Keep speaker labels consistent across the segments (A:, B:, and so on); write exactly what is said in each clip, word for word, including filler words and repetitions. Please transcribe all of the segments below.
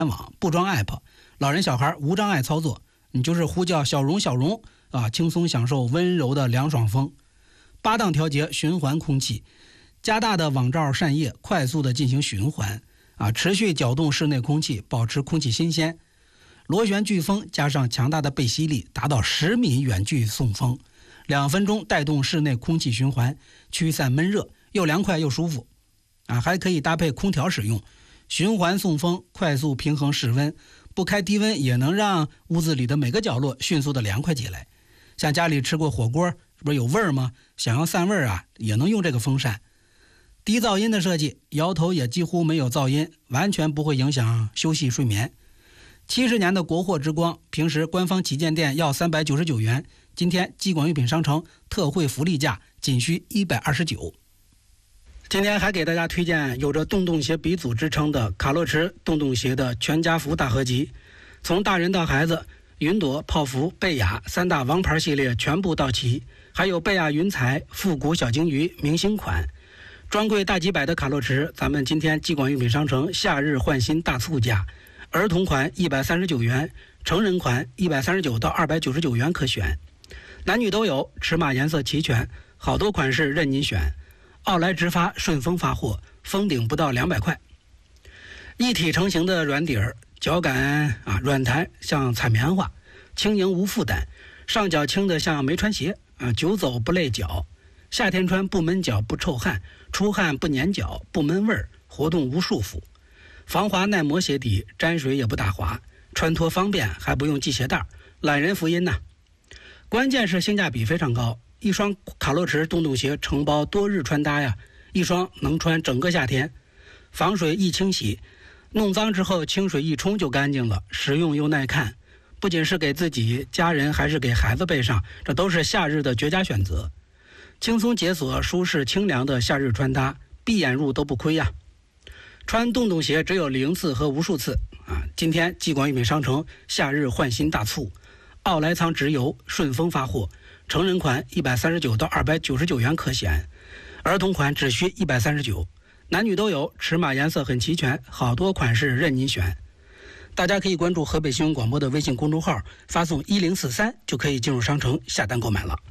A: 网，不装 app， 老人小孩无障碍操作，你就是呼叫小荣小荣啊，轻松享受温柔的凉爽风。八档调节循环空气，加大的网罩扇叶快速的进行循环啊，持续搅动室内空气，保持空气新鲜。螺旋飓风加上强大的背吸力，达到十米远距送风，两分钟带动室内空气循环，驱散闷热，又凉快又舒服啊，还可以搭配空调使用。循环送风，快速平衡室温，不开低温也能让屋子里的每个角落迅速的凉快起来。像家里吃过火锅，不是有味儿吗？想要散味儿啊，也能用这个风扇。低噪音的设计，摇头也几乎没有噪音，完全不会影响休息睡眠。七十年的国货之光，平时官方旗舰店要三百九十九元，今天激广用品商城特惠福利价仅需一百二十九。今天还给大家推荐有着洞洞鞋鼻祖之称的卡乐驰洞洞鞋的全家福大合集，从大人到孩子，云朵、泡芙、贝雅三大王牌系列全部到齐，还有贝雅云彩、复古小金鱼明星款，专柜大几百的卡乐驰，咱们今天激广用品商城夏日换新大促价，儿童款一百三十九元，成人款一百三十九到二百九十九元可选，男女都有，尺码颜色齐全，好多款式任您选。奥莱直发顺丰发货，封顶不到两百块。一体成型的软底儿，脚感啊软弹，像踩棉花，轻盈无负担，上脚轻的像没穿鞋啊，久走不累脚。夏天穿不闷脚不臭汗，出汗不粘脚不闷味儿，活动无束缚。防滑耐磨鞋底，沾水也不打滑，穿脱方便，还不用系鞋带，懒人福音呐。关键是性价比非常高。一双卡乐驰洞洞鞋承包多日穿搭呀，一双能穿整个夏天，防水易清洗，弄脏之后清水一冲就干净了，实用又耐看，不仅是给自己家人还是给孩子备上，这都是夏日的绝佳选择。轻松解锁舒适清凉的夏日穿搭，闭眼入都不亏呀。穿洞洞鞋只有零次和无数次啊！今天激广用品商城夏日换新大促，奥莱仓直邮，顺丰发货。成人款一百三十九到二百九十九元可选，儿童款只需一百三十九，男女都有，尺码颜色很齐全，好多款式任您选。大家可以关注河北新闻广播的微信公众号，发送一零四三就可以进入商城下单购买了。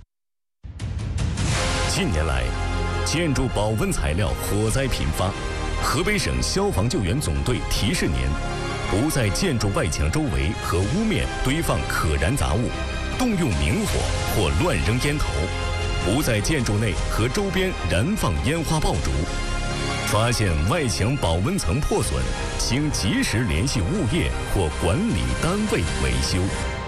B: 近年来，建筑保温材料火灾频发，河北省消防救援总队提示您，不在建筑外墙周围和屋面堆放可燃杂物，动用明火或乱扔烟头，不在建筑内和周边燃放烟花爆竹。发现外墙保温层破损，请及时联系物业或管理单位维修。